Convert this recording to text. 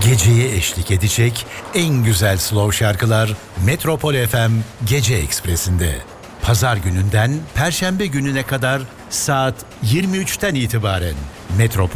Geceye eşlik edecek en güzel slow şarkılar Metropol FM Gece Ekspresi'nde. Pazar gününden Perşembe gününe kadar saat 23'ten itibaren Metropol